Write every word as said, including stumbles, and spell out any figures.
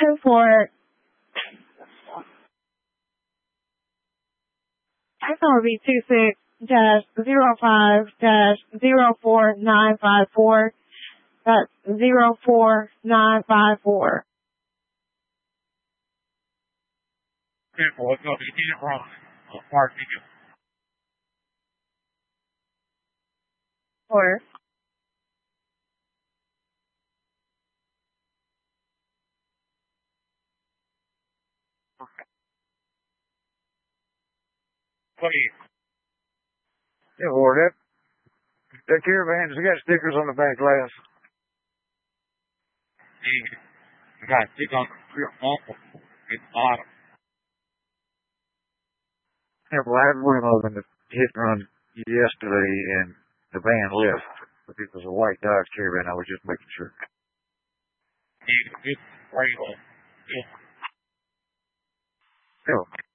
For F R B two six dash zero five dash zero four nine five four. That's zero four nine five four. Careful, it's going to be ten wrong. Park ticket. Four. Please. Yeah, Lord, that, that caravan's got stickers on the back glass. You got to stick on the rear bumper at the bottom. Yeah, well, I had one of them hit and run yesterday, and the van left. But it was a white Dodge Caravan. I was just making sure. Yeah, it's real. Yeah. Yeah.